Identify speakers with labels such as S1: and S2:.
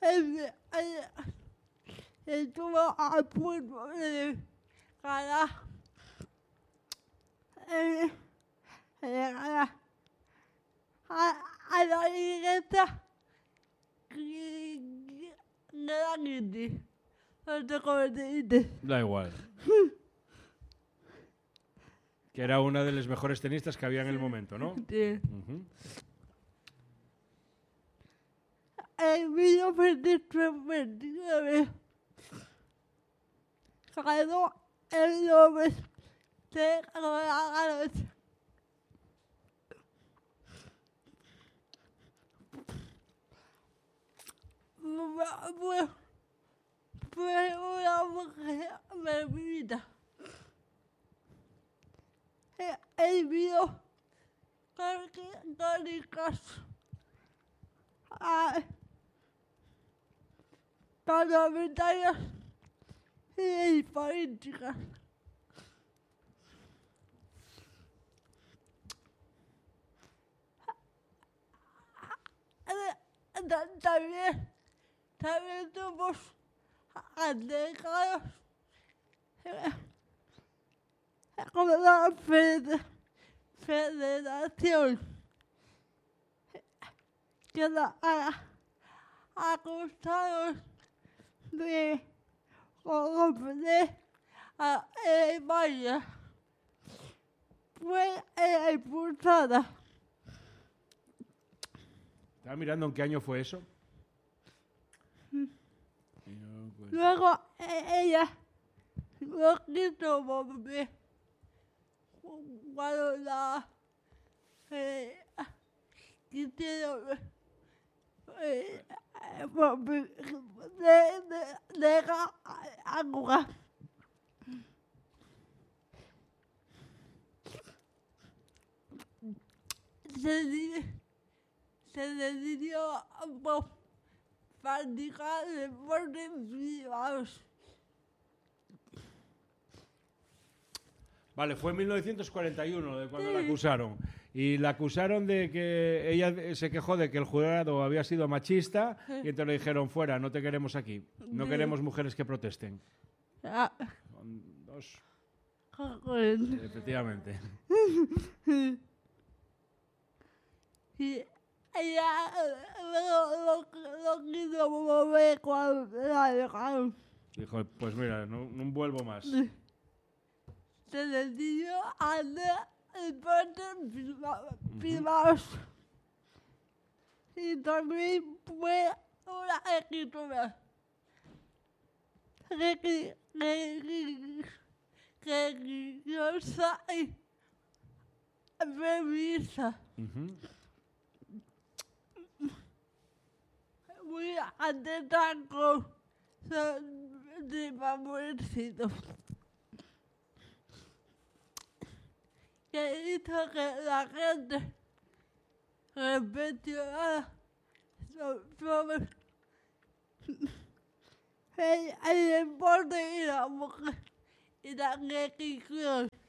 S1: estuvo a punto de ganar a la iglesia que la gente. No sé cómo se dice.
S2: Da igual. Que era una de las mejores tenistas que había en el momento, ¿no?
S1: Sí.
S2: Ujú.
S1: En 1929 ganó el Nobel de Regalos. Fue una mujer bebida. El video crónicas parlamentarias y políticas. También tuvimos allegados con la federación que la acusaron de corromper a España. Fue expulsada.
S2: Estaba mirando en qué año fue eso.
S1: Luego ella no quiso volver cuando la quisieron de agua. Se decidió por practicar deportes privados.
S2: Vale, fue en 1941 de cuando la acusaron. Y la acusaron de que ella se quejó de que el jurado había sido machista y entonces le dijeron, fuera, no te queremos aquí. No queremos mujeres que protesten. Son dos. Efectivamente.
S1: Y ella lo quiso mover cuando la dejaron.
S2: Dijo, pues mira, no vuelvo más.
S1: Se decidió hacer deportes privados. Y también fue una escritora religiosa y feminista. Muy atenta con sus desfavorecidos. Que hizo que la gente reflexionara sobre el deporte y la mujer y la religión.